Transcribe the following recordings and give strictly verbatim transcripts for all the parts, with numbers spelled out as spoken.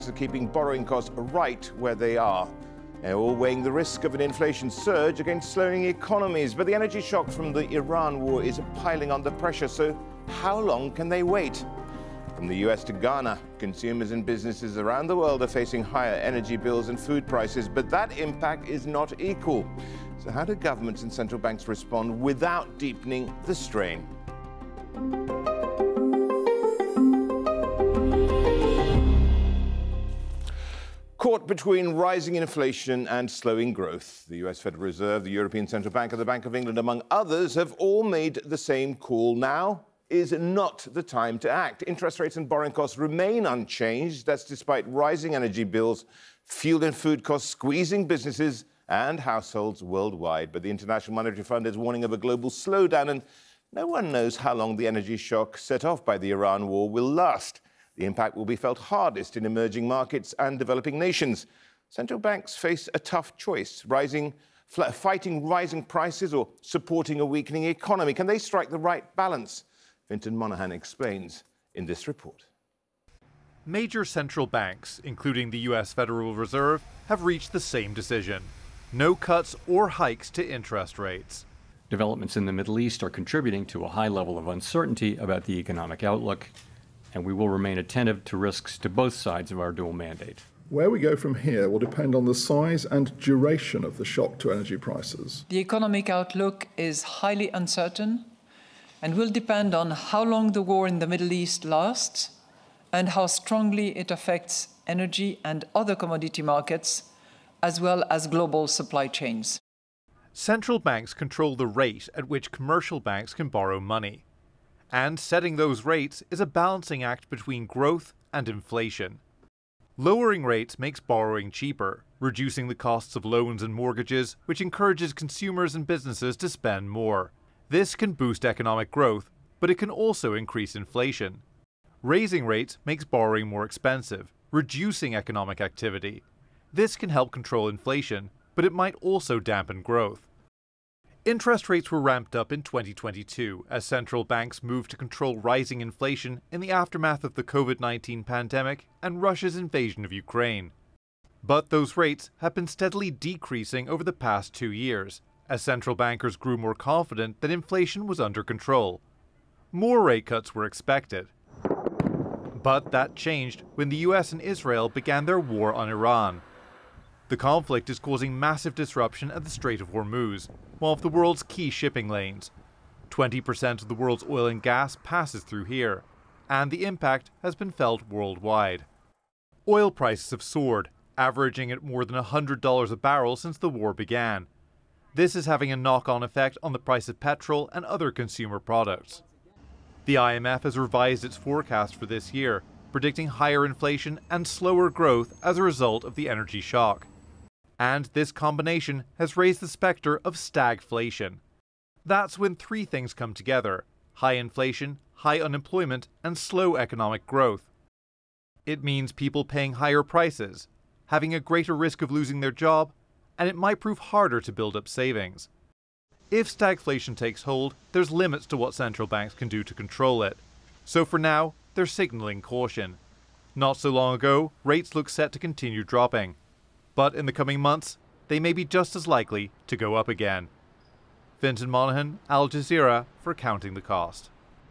are keeping borrowing costs right where they are. They're all weighing the risk of an inflation surge against slowing economies. But the energy shock from the Iran war is piling under pressure. So how long can they wait? From the U S to Ghana, consumers and businesses around the world are facing higher energy bills and food prices, but that impact is not equal. So how do governments and central banks respond without deepening the strain? Caught between rising inflation and slowing growth, the U S Federal Reserve, the European Central Bank and the Bank of England, among others, have all made the same call. Now is not the time to act. Interest rates and borrowing costs remain unchanged. That's despite rising energy bills, fuel and food costs squeezing businesses and households worldwide. But the International Monetary Fund is warning of a global slowdown, and no one knows how long the energy shock set off by the Iran war will last. The impact will be felt hardest in emerging markets and developing nations. Central banks face a tough choice, rising, fighting rising prices or supporting a weakening economy. Can they strike the right balance? Fintan Monahan explains in this report. Major central banks, including the U S Federal Reserve, have reached the same decision. No cuts or hikes to interest rates. Developments in the Middle East are contributing to a high level of uncertainty about the economic outlook, and we will remain attentive to risks to both sides of our dual mandate. Where we go from here will depend on the size and duration of the shock to energy prices. The economic outlook is highly uncertain and will depend on how long the war in the Middle East lasts and how strongly it affects energy and other commodity markets, as well as global supply chains. Central banks control the rate at which commercial banks can borrow money. And setting those rates is a balancing act between growth and inflation. Lowering rates makes borrowing cheaper, reducing the costs of loans and mortgages, which encourages consumers and businesses to spend more. This can boost economic growth, but it can also increase inflation. Raising rates makes borrowing more expensive, reducing economic activity. This can help control inflation, but it might also dampen growth. Interest rates were ramped up in twenty twenty-two as central banks moved to control rising inflation in the aftermath of the COVID nineteen pandemic and Russia's invasion of Ukraine. But those rates have been steadily decreasing over the past two years, as central bankers grew more confident that inflation was under control. More rate cuts were expected. But that changed when the U S and Israel began their war on Iran. The conflict is causing massive disruption at the Strait of Hormuz, one of the world's key shipping lanes. twenty percent of the world's oil and gas passes through here, and the impact has been felt worldwide. Oil prices have soared, averaging at more than one hundred dollars a barrel since the war began. This is having a knock-on effect on the price of petrol and other consumer products. The I M F has revised its forecast for this year, predicting higher inflation and slower growth as a result of the energy shock. And this combination has raised the specter of stagflation. That's when three things come together: high inflation, high unemployment, and slow economic growth. It means people paying higher prices, having a greater risk of losing their job, and it might prove harder to build up savings. If stagflation takes hold, there's limits to what central banks can do to control it. So for now, they're signaling caution. Not so long ago, rates looked set to continue dropping. But in the coming months, they may be just as likely to go up again. Fintan Monahan, Al Jazeera, for Counting the Cost.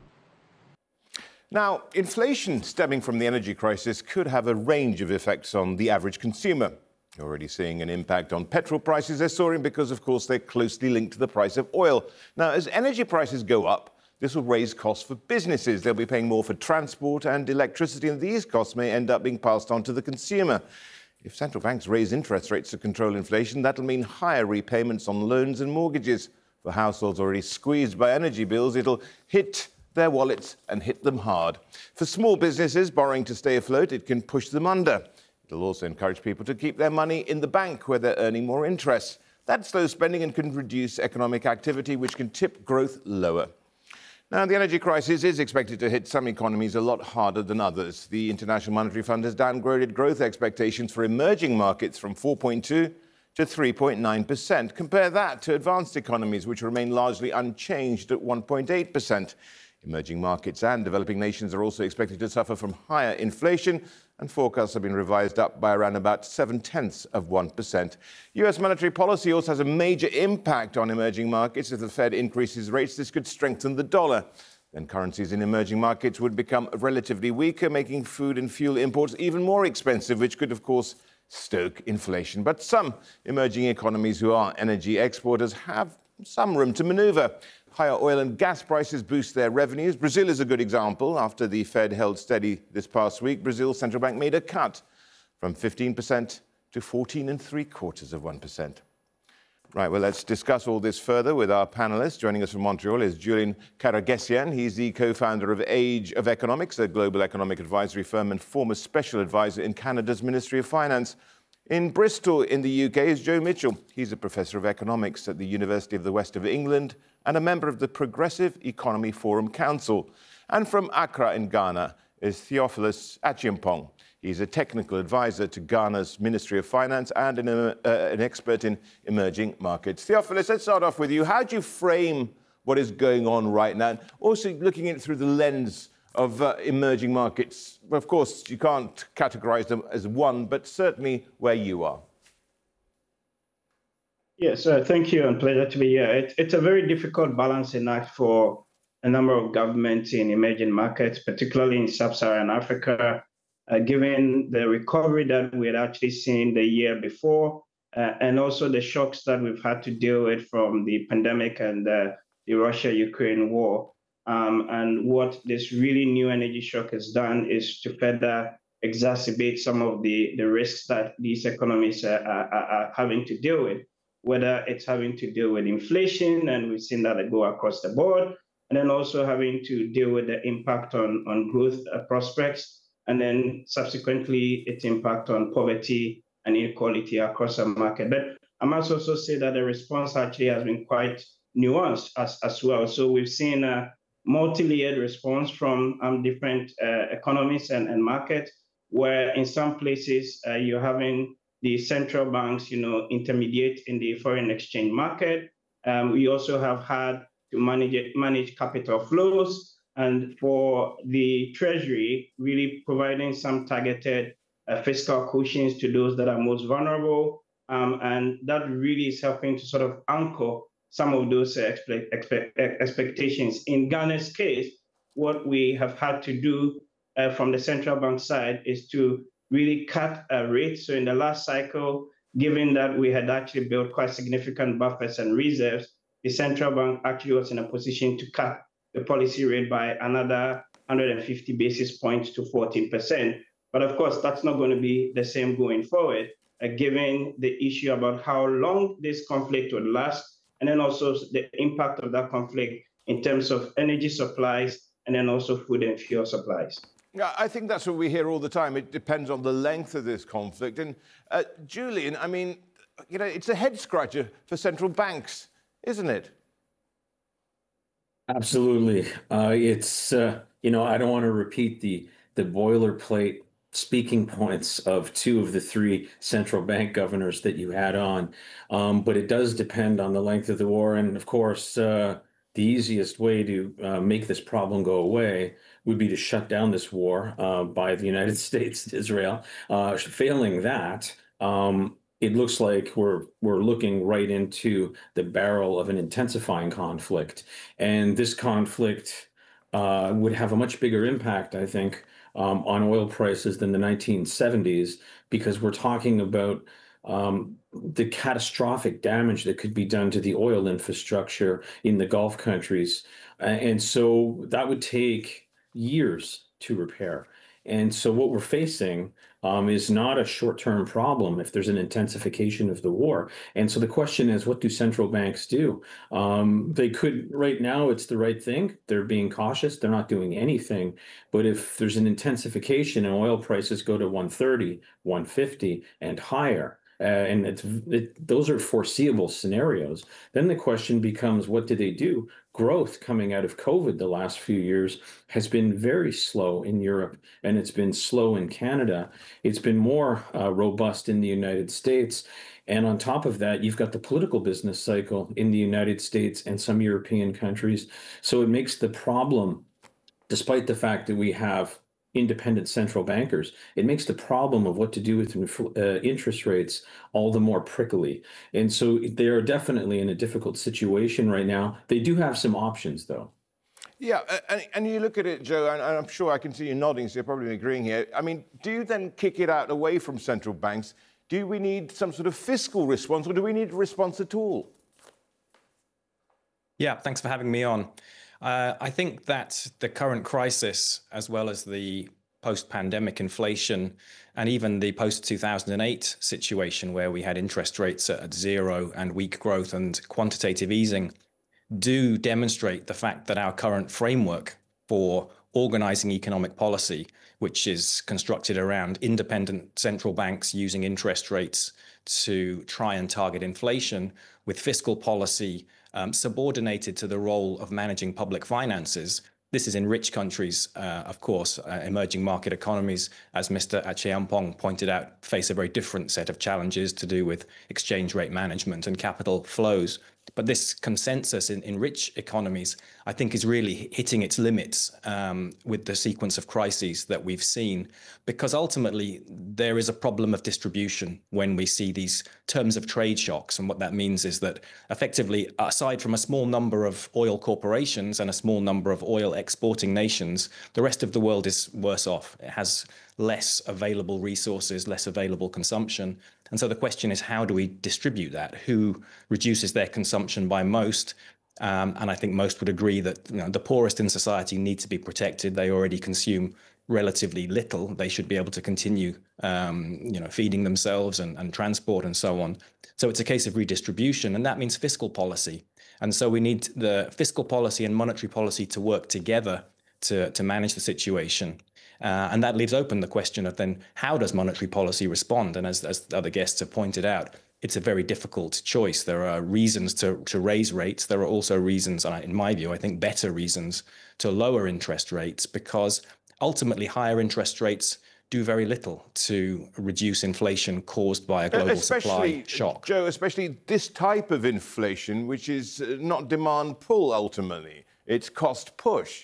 Now, inflation stemming from the energy crisis could have a range of effects on the average consumer. You're already seeing an impact on petrol prices. They're soaring because, of course, they're closely linked to the price of oil. Now, as energy prices go up, this will raise costs for businesses. They'll be paying more for transport and electricity, and these costs may end up being passed on to the consumer. If central banks raise interest rates to control inflation, that'll mean higher repayments on loans and mortgages. For households already squeezed by energy bills, it'll hit their wallets and hit them hard. For small businesses borrowing to stay afloat, it can push them under. It'll also encourage people to keep their money in the bank where they're earning more interest. That slows spending and can reduce economic activity, which can tip growth lower. Now, the energy crisis is expected to hit some economies a lot harder than others. The International Monetary Fund has downgraded growth expectations for emerging markets from four point two to three point nine percent. Compare that to advanced economies, which remain largely unchanged at one point eight percent. Emerging markets and developing nations are also expected to suffer from higher inflation and forecasts have been revised up by around about seven-tenths of one percent. U S monetary policy also has a major impact on emerging markets. If the Fed increases rates, this could strengthen the dollar. Then currencies in emerging markets would become relatively weaker, making food and fuel imports even more expensive, which could, of course, stoke inflation. But some emerging economies who are energy exporters have some room to maneuver. Higher oil and gas prices boost their revenues. Brazil is a good example. After the Fed held steady this past week, Brazil's central bank made a cut from fifteen percent to fourteen and three quarters of one percent. Right, well, let's discuss all this further with our panelists. Joining us from Montreal is Julian Karagesian. He's the co-founder of Age of Economics, a global economic advisory firm and former special advisor in Canada's Ministry of Finance. In Bristol, in the U K, is Joe Mitchell. He's a professor of economics at the University of the West of England and a member of the Progressive Economy Forum Council. And from Accra in Ghana is Theophilus Achiampong. He's a technical advisor to Ghana's Ministry of Finance and an, uh, an expert in emerging markets. Theophilus, let's start off with you. How do you frame what is going on right now? Also looking at it through the lens of uh, emerging markets. Of course, you can't categorize them as one, but certainly where you are. Yes, uh, thank you, and pleasure to be here. It, it's a very difficult balancing act for a number of governments in emerging markets, particularly in sub-Saharan Africa, uh, given the recovery that we had actually seen the year before, uh, and also the shocks that we've had to deal with from the pandemic and uh, the Russia-Ukraine war. Um, and what this really new energy shock has done is to further exacerbate some of the, the risks that these economies are, are, are having to deal with, whether it's having to deal with inflation, and we've seen that go across the board, and then also having to deal with the impact on, on growth uh, prospects, and then subsequently its impact on poverty and inequality across the market. But I must also say that the response actually has been quite nuanced as, as well. So we've seen a multi-layered response from um, different uh, economies and, and markets, where in some places uh, you're having the central banks, you know, intermediate in the foreign exchange market. Um, we also have had to manage it, manage capital flows, and for the Treasury, really providing some targeted uh, fiscal cushions to those that are most vulnerable, um, and that really is helping to sort of anchor some of those uh, expect, expect, expectations. In Ghana's case, what we have had to do uh, from the central bank side is to really cut uh, rates. So in the last cycle, given that we had actually built quite significant buffers and reserves, the central bank actually was in a position to cut the policy rate by another one hundred fifty basis points to fourteen percent. But of course, that's not going to be the same going forward, uh, given the issue about how long this conflict would last, and then also the impact of that conflict in terms of energy supplies, and then also food and fuel supplies. Yeah, I think that's what we hear all the time. It depends on the length of this conflict. And uh, Julian, I mean, you know, it's a head scratcher for central banks, isn't it? Absolutely. Uh, it's, uh, you know, I don't want to repeat the, the boilerplate speaking points of two of the three central bank governors that you had on. Um, but it does depend on the length of the war. And of course, uh, the easiest way to uh, make this problem go away would be to shut down this war uh, by the United States, Israel. Uh, failing that, um, it looks like we're we're looking right into the barrel of an intensifying conflict. And this conflict uh, would have a much bigger impact, I think, um, on oil prices than the nineteen seventies, because we're talking about um, the catastrophic damage that could be done to the oil infrastructure in the Gulf countries. And so that would take years to repair. And so what we're facing um, is not a short-term problem if there's an intensification of the war. And so the question is, what do central banks do? Um, they could, right now, it's the right thing. They're being cautious. They're not doing anything. But if there's an intensification and oil prices go to one thirty, one fifty and higher, uh, and it's, it, those are foreseeable scenarios, then the question becomes, what do they do? Growth coming out of COVID the last few years has been very slow in Europe, and it's been slow in Canada. It's been more uh, robust in the United States. And on top of that, you've got the political business cycle in the United States and some European countries. So it makes the problem, despite the fact that we have independent central bankers, it makes the problem of what to do with uh, interest rates all the more prickly. And so they are definitely in a difficult situation right now. They do have some options, though. Yeah, and, and you look at it, Joe, and I'm sure I can see you nodding, so you're probably agreeing here. I mean, do you then kick it out away from central banks? Do we need some sort of fiscal response, or do we need a response at all? Yeah, thanks for having me on. Uh, I think that the current crisis, as well as the post-pandemic inflation, and even the post-two thousand eight situation where we had interest rates at zero and weak growth and quantitative easing, do demonstrate the fact that our current framework for organizing economic policy, which is constructed around independent central banks using interest rates to try and target inflation, with fiscal policy um, subordinated to the role of managing public finances. This is in rich countries, uh, of course. Uh, emerging market economies, as Mister Acheampong pointed out, face a very different set of challenges to do with exchange rate management and capital flows. But this consensus in, in rich economies, I think, is really hitting its limits um, with the sequence of crises that we've seen, because ultimately there is a problem of distribution when we see these terms of trade shocks. And what that means is that effectively, aside from a small number of oil corporations and a small number of oil exporting nations, the rest of the world is worse off. It has less available resources, less available consumption. And so the question is, how do we distribute that? Who reduces their consumption by most? Um, and I think most would agree that, you know, the poorest in society need to be protected. They already consume relatively little. They should be able to continue, um, you know, feeding themselves and, and transport and so on. So it's a case of redistribution, and that means fiscal policy. And so we need the fiscal policy and monetary policy to work together to, to manage the situation. Uh, and that leaves open the question of then, how does monetary policy respond? And as, as other guests have pointed out, it's a very difficult choice. There are reasons to, to raise rates. There are also reasons, and in my view, I think better reasons to lower interest rates, because ultimately higher interest rates do very little to reduce inflation caused by a global especially, supply shock. Joe, especially this type of inflation, which is not demand pull ultimately, it's cost push.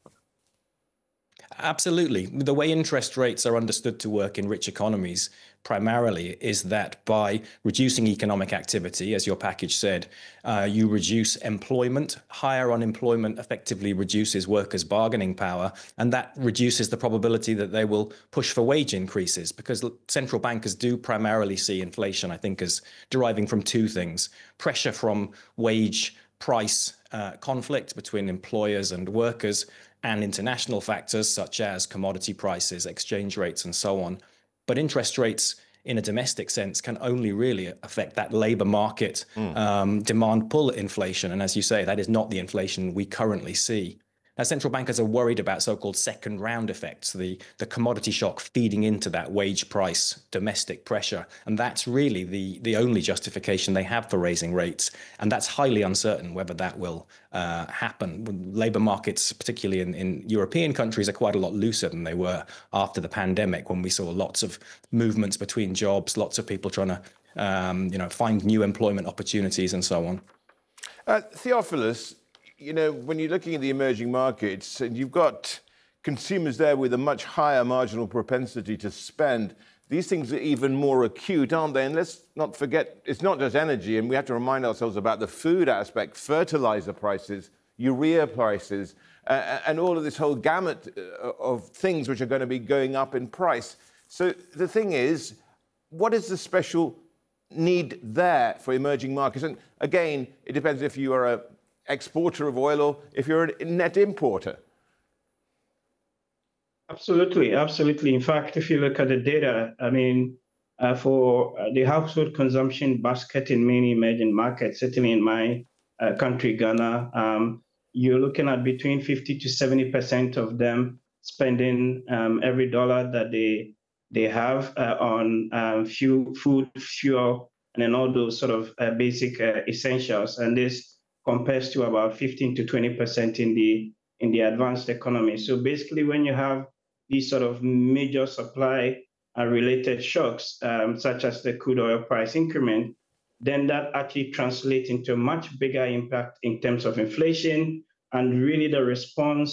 Absolutely. The way interest rates are understood to work in rich economies primarily is that by reducing economic activity, as your package said, uh, you reduce employment. Higher unemployment effectively reduces workers' bargaining power, and that reduces the probability that they will push for wage increases, because central bankers do primarily see inflation, I think, as deriving from two things: pressure from wage price uh, conflict between employers and workers, and international factors such as commodity prices, exchange rates, and so on. But interest rates in a domestic sense can only really affect that labor market mm. um, demand pull inflation. And as you say, that is not the inflation we currently see. Now, central bankers are worried about so-called second round effects, the, the commodity shock feeding into that wage price domestic pressure. And that's really the, the only justification they have for raising rates. And that's highly uncertain whether that will uh, happen. Labour markets, particularly in, in European countries, are quite a lot looser than they were after the pandemic, when we saw lots of movements between jobs, lots of people trying to um, you know, find new employment opportunities and so on. Uh, Theophilus, you know, when you're looking at the emerging markets, and you've got consumers there with a much higher marginal propensity to spend, these things are even more acute, aren't they? And let's not forget, it's not just energy, and we have to remind ourselves about the food aspect, fertilizer prices, urea prices, uh, and all of this whole gamut of things which are going to be going up in price. So the thing is, what is the special need there for emerging markets? And again, it depends if you are a exporter of oil or if you're a net importer. Absolutely, absolutely. In fact, if you look at the data, I mean, uh, for the household consumption basket in many emerging markets, certainly in my uh, country, Ghana, um, you're looking at between fifty to seventy percent of them spending um, every dollar that they they have uh, on um, fuel, food, fuel, and then all those sort of uh, basic uh, essentials. And this compares to about fifteen to twenty percent in the in the advanced economy. So basically, when you have these sort of major supply uh, related shocks, um, such as the crude oil price increment, then that actually translates into a much bigger impact in terms of inflation, and really the response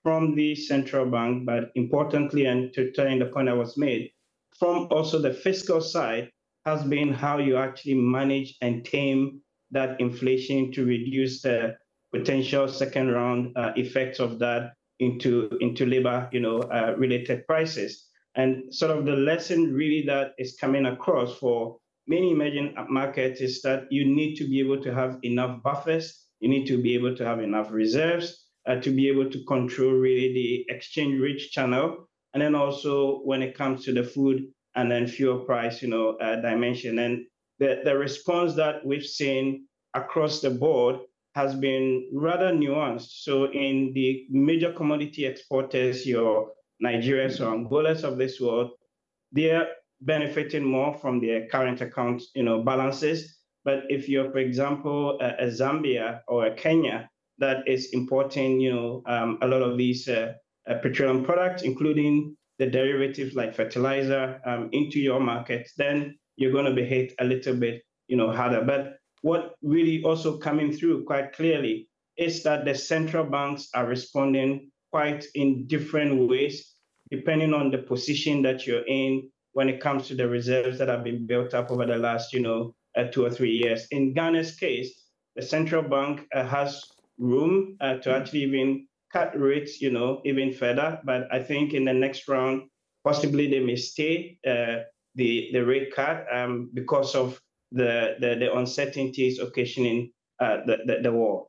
from the central bank, but importantly, and to turn the point that was made, from also the fiscal side, has been how you actually manage and tame that inflation to reduce the potential second round uh, effects of that into, into labor, you know, uh, related prices. And sort of the lesson really that is coming across for many emerging markets is that you need to be able to have enough buffers, you need to be able to have enough reserves uh, to be able to control really the exchange rate channel. And then also when it comes to the food and then fuel price, you know, uh, dimension. And the, the response that we've seen across the board has been rather nuanced. So in the major commodity exporters, your Nigerians or Angolas of this world, they're benefiting more from their current account, you know, balances. But if you're, for example, a, a Zambia or a Kenya that is importing, you know, um, a lot of these uh, uh, petroleum products, including the derivatives like fertilizer, um, into your market, then you're going to be hit a little bit, you know, harder. But what really also coming through quite clearly is that the central banks are responding quite in different ways, depending on the position that you're in when it comes to the reserves that have been built up over the last, you know, uh, two or three years. In Ghana's case, the central bank uh, has room uh, to actually even cut rates, you know, even further. But I think in the next round, possibly they may stay uh, the, the rate cut um, because of the, the, the uncertainties occasioning uh, the, the, the war.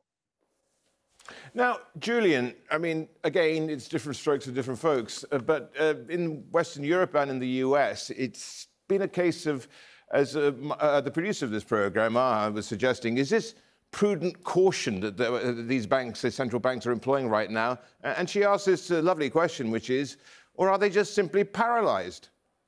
Now, Julian, I mean, again, it's different strokes for different folks, uh, but uh, in Western Europe and in the U S, it's been a case of, as uh, uh, the producer of this program, I was suggesting, is this prudent caution that the, uh, these banks, the central banks, are employing right now? And she asked this uh, lovely question, which is, or are they just simply paralyzed?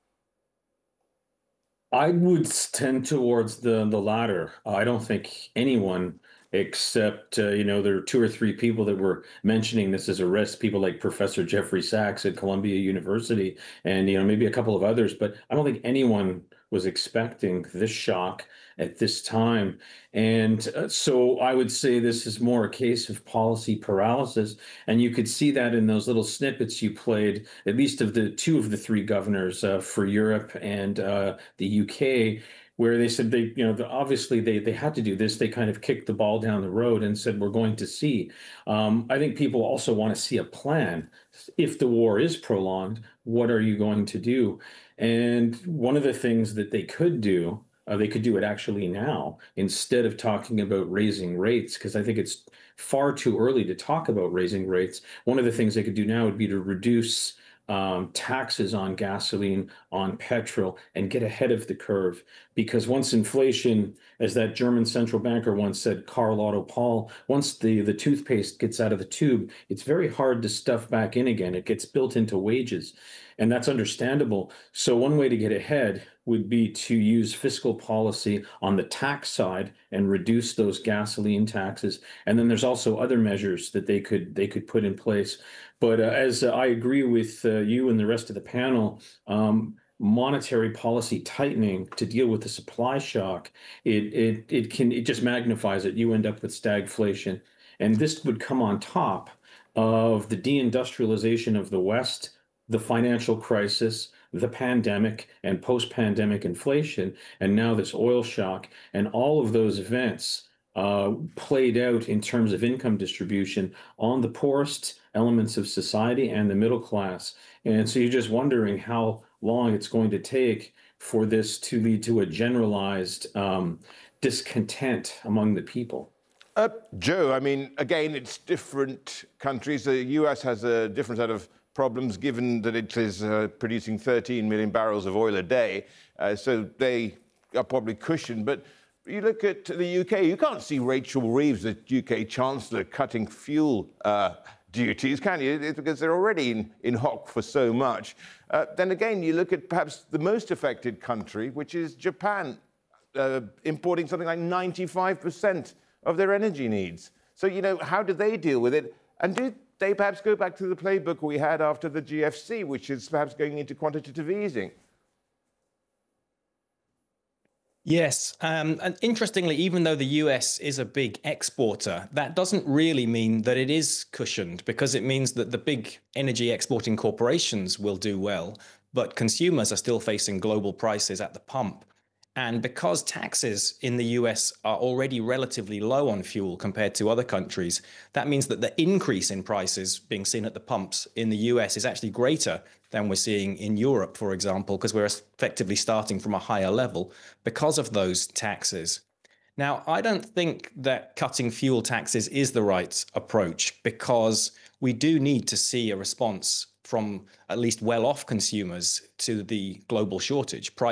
I would tend towards the, the latter. I don't think anyone except, uh, you know, there are two or three people that were mentioning this as a risk, people like Professor Jeffrey Sachs at Columbia University, and, you know, maybe a couple of others, but I don't think anyone was expecting this shock at this time. And uh, so I would say this is more a case of policy paralysis. And you could see that in those little snippets you played, at least of the two of the three governors uh, for Europe and uh, the U K, where they said they, you know, the, obviously they they had to do this. They kind of kicked the ball down the road and said, we're going to see. Um, I think people also want to see a plan. If the war is prolonged, what are you going to do? And one of the things that they could do, uh, they could do it actually now, instead of talking about raising rates, because I think it's far too early to talk about raising rates. One of the things they could do now would be to reduce Um, taxes on gasoline, on petrol, and get ahead of the curve. Because once inflation, as that German central banker once said, Karl Otto Paul, once the, the toothpaste gets out of the tube, it's very hard to stuff back in again. It gets built into wages, and that's understandable. So one way to get ahead would be to use fiscal policy on the tax side and reduce those gasoline taxes. And then there's also other measures that they could they could put in place. But uh, as uh, I agree with uh, you and the rest of the panel, um, monetary policy tightening to deal with the supply shock, it it it can it just magnifies it. You end up with stagflation, and this would come on top of the deindustrialization of the West, the financial crisis, the pandemic, and post-pandemic inflation, and now this oil shock, and all of those events uh, played out in terms of income distribution on the poorest elements of society and the middle class. And so you're just wondering how long it's going to take for this to lead to a generalized um, discontent among the people. Uh, Joe, I mean, again, it's different countries. The U S has a different set of problems, given that it is uh, producing thirteen million barrels of oil a day. Uh, so they are probably cushioned. But you look at the U K, you can't see Rachel Reeves, the U K Chancellor, cutting fuel uh, duties, can you? It's because they're already in, in hock for so much. Uh, then again, you look at perhaps the most affected country, which is Japan, uh, importing something like ninety-five percent of their energy needs. So, you know, how do they deal with it? And do they perhaps go back to the playbook we had after the G F C, which is perhaps going into quantitative easing? Yes. Um, and interestingly, even though the U S is a big exporter, that doesn't really mean that it is cushioned, because it means that the big energy exporting corporations will do well, but consumers are still facing global prices at the pump. And because taxes in the U S are already relatively low on fuel compared to other countries, that means that the increase in prices being seen at the pumps in the U S is actually greater than we're seeing in Europe, for example, because we're effectively starting from a higher level because of those taxes. Now, I don't think that cutting fuel taxes is the right approach, because we do need to see a response from at least well-off consumers to the global shortage.